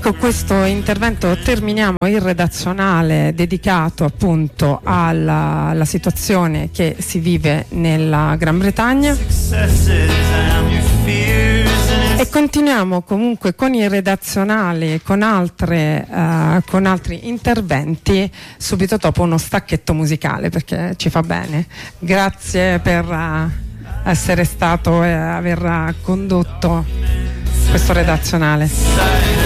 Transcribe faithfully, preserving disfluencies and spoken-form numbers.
con questo intervento terminiamo il redazionale dedicato appunto alla, alla situazione che si vive nella Gran Bretagna e continuiamo comunque con il redazionale con altre uh, con altri interventi subito dopo uno stacchetto musicale, perché ci fa bene. Grazie per uh, essere stato e aver condotto questo redazionale.